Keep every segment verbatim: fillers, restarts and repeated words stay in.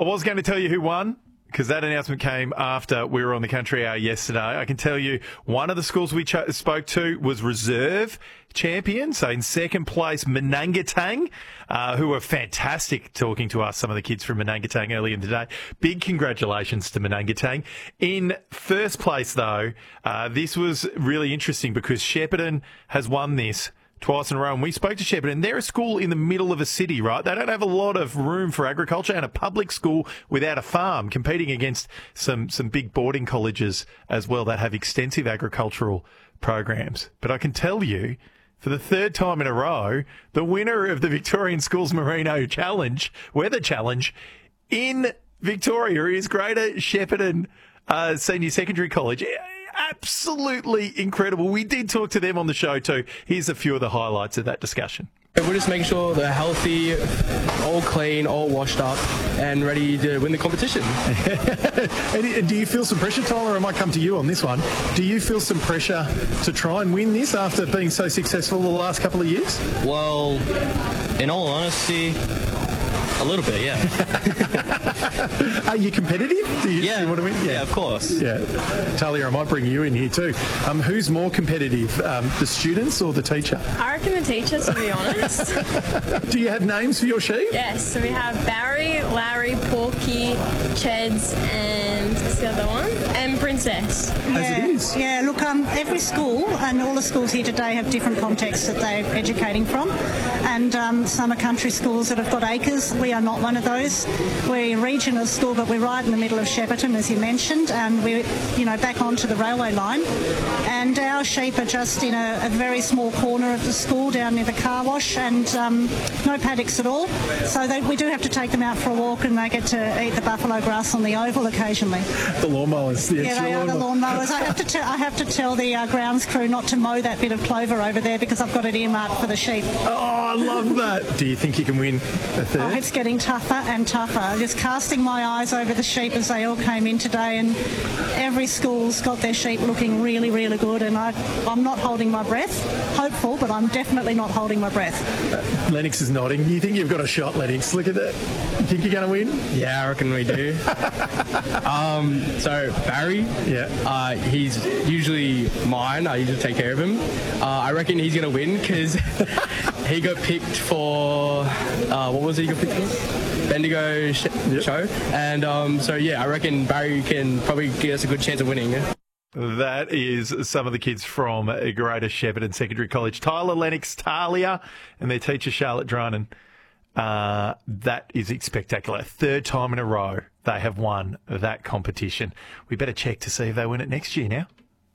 I was going to tell you who won, because that announcement came after we were on the Country Hour yesterday. I can tell you one of the schools we ch- spoke to was reserve champion. So in second place, Manangatang, uh, who were fantastic talking to us, some of the kids from Manangatang earlier in the day. Big congratulations to Manangatang. In first place, though, uh, this was really interesting because Shepparton has won this twice in a row. And we spoke to Shepparton. They're a school in the middle of a city, right? They don't have a lot of room for agriculture, and a public school without a farm, competing against some, some big boarding colleges as well that have extensive agricultural programs. But I can tell you, for the third time in a row, the winner of the Victorian Schools Merino Challenge, Weather Challenge, in Victoria is Greater Shepparton uh, Senior Secondary College. Absolutely incredible. We did talk to them on the show too. Here's a few of the highlights of that discussion. We're just making sure they're healthy, all clean, all washed up, and ready to win the competition. And do you feel some pressure, Tyler? I might come to you on this one. Do you feel some pressure to try and win this after being so successful the last couple of years? Well, in all honesty, a little bit, yeah. Are you competitive? Do you, yeah. do you want to win? Yeah. yeah, of course. Yeah. Talia, I might bring you in here too. Um, who's more competitive, um, the students or the teacher? I reckon the teacher, to be honest. Do you have names for your sheep? Yes, so we have Barry, Larry, Porky, Cheds, and what's the other one? And Princess. As yeah, it is. Yeah, look, um, every school and all the schools here today have different contexts that they're educating from. And um, some are country schools that have got acres. We are not one of those. We're a regional school, but we're right in the middle of Shepparton, as you mentioned, and we're, you know, back onto the railway line. And our sheep are just in a, a very small corner of the school down near the car wash, and um, no paddocks at all. So they, we do have to take them out for a walk, and they get to eat the buffalo grass on the oval occasionally. The lawnmowers. Yeah, yeah they are the lawnmowers. I have to tell I have to tell the uh, grounds crew not to mow that bit of clover over there because I've got it earmarked for the sheep. Oh, I love that. Do you think you can win a third? Oh, it's getting tougher and tougher. Just casting my eyes over the sheep as they all came in today, and every school's got their sheep looking really, really good, and I, I'm not holding my breath. Hopeful, but I'm definitely not holding my breath. Uh, Lennox is nodding. You think you've got a shot, Lennox? Look at that. You think you're going to win? Yeah, I reckon we do. um, so, Barry, yeah, uh, he's usually mine. I usually take care of him. Uh, I reckon he's going to win because he got picked for, uh, what was he got picked for? Bendigo sh- yep. show. And um, so, yeah, I reckon Barry can probably give us a good chance of winning. Yeah? That is some of the kids from Greater Shepparton Secondary College. Tyler, Lennox, Talia, and their teacher, Charlotte Drynan. Uh, that is spectacular. Third time in a row they have won that competition. We better check to see if they win it next year now.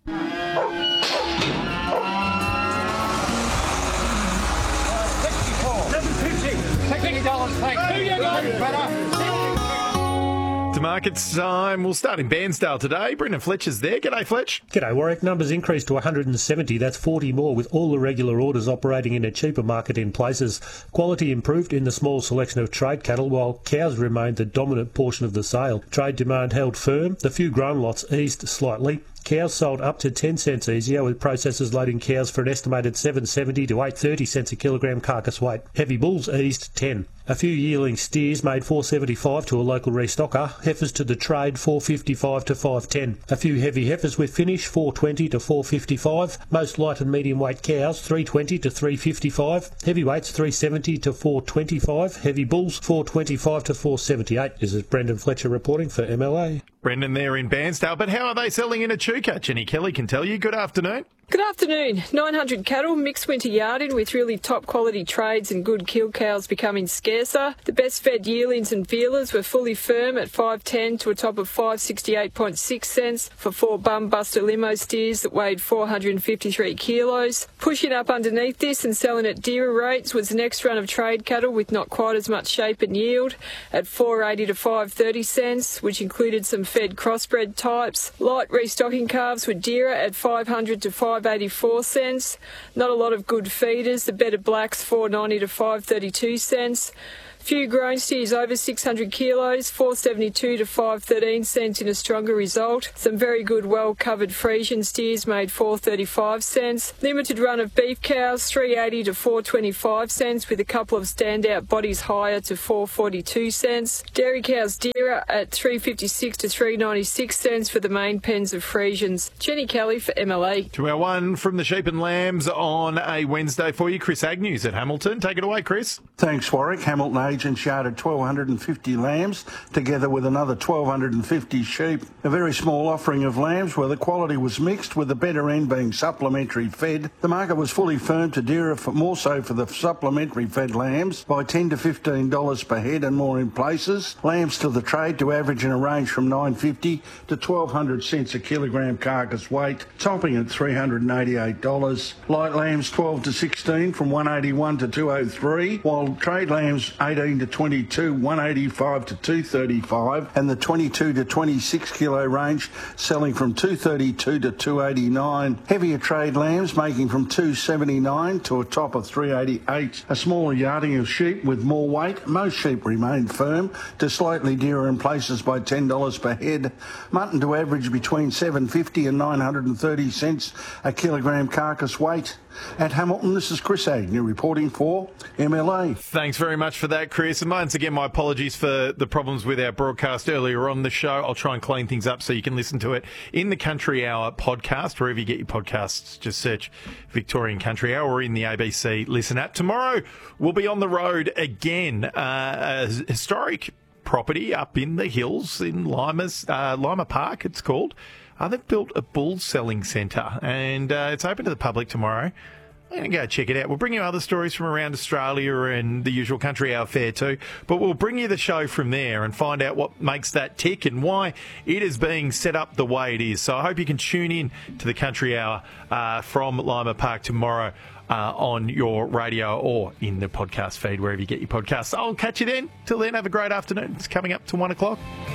To market time, we'll start in Bairnsdale today. Brendan Fletcher's there. G'day, Fletch. G'day, Warwick. Numbers increased to one hundred seventy. That's forty more, with all the regular orders operating in a cheaper market in places. Quality improved in the small selection of trade cattle, while cows remained the dominant portion of the sale. Trade demand held firm. The few grown lots eased slightly. Cows sold up to ten cents easier, with processors loading cows for an estimated seven seventy to eight thirty cents a kilogram carcass weight. Heavy bulls eased ten. A few yearling steers made four seventy-five to a local restocker. Heifers to the trade four fifty-five to five ten. A few heavy heifers with finish four twenty to four fifty-five. Most light and medium weight cows three twenty to three fifty-five. Heavyweights three seventy to four twenty-five. Heavy bulls four twenty-five to four seventy-eight. This is Brendan Fletcher reporting for M L A. Brendan there in Bairnsdale. But how are they selling in Echuca? Jenny Kelly can tell you. Good afternoon. Good afternoon. nine hundred cattle, mixed winter yarded with really top quality trades and good kill cows becoming scarcer. The best fed yearlings and feelers were fully firm at five ten to a top of five sixty-eight point six cents for four bum buster limo steers that weighed four hundred fifty-three kilos. Pushing up underneath this and selling at dearer rates was the next run of trade cattle with not quite as much shape and yield at four eighty to five thirty cents, which included some fed crossbred types. Light restocking calves were dearer at five hundred to five eighty-four cents. Not a lot of good feeders. The better blacks four ninety to five thirty-two cents. Few grown steers over six hundred kilos, four seventy-two to five thirteen cents in a stronger result. Some very good well-covered Friesian steers made four thirty-five cents. Limited run of beef cows, three eighty to four twenty-five cents, with a couple of standout bodies higher to four forty-two cents. Dairy cows dearer at three fifty-six to three ninety-six cents for the main pens of Friesians. Jenny Kelly for M L A. To our one from the sheep and lambs on a Wednesday for you, Chris Agnews at Hamilton. Take it away, Chris. Thanks, Warwick. Hamilton agents yarded twelve fifty lambs, together with another twelve fifty sheep. A very small offering of lambs where the quality was mixed, with the better end being supplementary fed. The market was fully firm to dearer, for, more so for the supplementary fed lambs, by ten to fifteen dollars per head and more in places. Lambs to the trade to average in a range from nine fifty to twelve hundred cents a kilogram carcass weight, topping at three hundred eighty-eight dollars. Light lambs twelve to sixteen from one eighty-one to two oh three, while trade lambs eighteen to twenty-two, one eighty-five to two thirty-five, and the twenty-two to twenty-six kilo range selling from two thirty-two to two eighty-nine. Heavier trade lambs making from two seventy-nine to a top of three eighty-eight. A smaller yarding of sheep with more weight. Most sheep remained firm to slightly dearer in places by ten dollars per head. Mutton to average between seven fifty and nine hundred thirty cents a kilogram carcass weight. At Hamilton, this is Chris Agnew reporting for M L A. Thanks very much for that, Chris. And once again, my apologies for the problems with our broadcast earlier on the show. I'll try and clean things up so you can listen to it in the Country Hour podcast, wherever you get your podcasts. Just search Victorian Country Hour or in the A B C Listen app. Tomorrow, we'll be on the road again. Uh, a historic property up in the hills in Lima's, uh, Lima Park, it's called. Uh, they've built a bull selling centre, and uh, it's open to the public tomorrow. I'm going to go check it out. We'll bring you other stories from around Australia and the usual Country Hour fare too, but we'll bring you the show from there and find out what makes that tick and why it is being set up the way it is. So I hope you can tune in to the Country Hour uh, from Lima Park tomorrow uh, on your radio or in the podcast feed, wherever you get your podcasts. I'll catch you then. Till then, have a great afternoon. It's coming up to one o'clock.